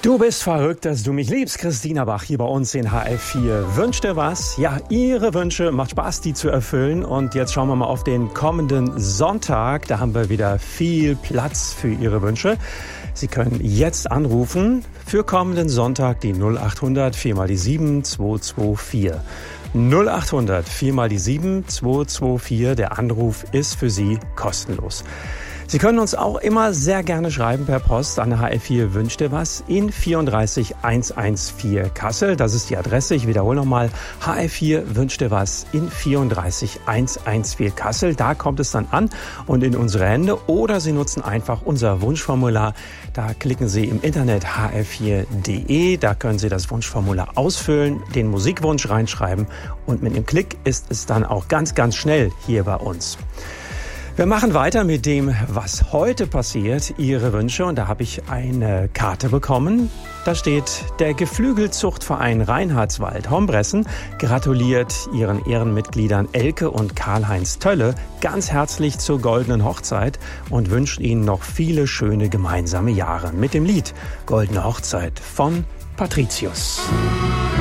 Du bist verrückt, dass du mich liebst. Christina Bach hier bei uns in HR4. Wünscht dir was? Ja, Ihre Wünsche, macht Spaß, die zu erfüllen. Und jetzt schauen wir mal auf den kommenden Sonntag. Da haben wir wieder viel Platz für Ihre Wünsche. Sie können jetzt anrufen für kommenden Sonntag die 0800 4 mal die 7 224. 0800 4 mal die 7 224. Der Anruf ist für Sie kostenlos. Sie können uns auch immer sehr gerne schreiben per Post an HR4 Wünscht dir was in 34114 Kassel. Das ist die Adresse. Ich wiederhole nochmal. HR4 Wünscht dir was in 34114 Kassel. Da kommt es dann an und in unsere Hände. Oder Sie nutzen einfach unser Wunschformular. Da klicken Sie im Internet hr4.de. Da können Sie das Wunschformular ausfüllen, den Musikwunsch reinschreiben. Und mit einem Klick ist es dann auch ganz, ganz schnell hier bei uns. Wir machen weiter mit dem, was heute passiert, Ihre Wünsche. Und da habe ich eine Karte bekommen. Da steht, der Geflügelzuchtverein Reinhardswald-Hombressen gratuliert ihren Ehrenmitgliedern Elke und Karl-Heinz Tölle ganz herzlich zur goldenen Hochzeit und wünscht ihnen noch viele schöne gemeinsame Jahre mit dem Lied Goldene Hochzeit von Patricius.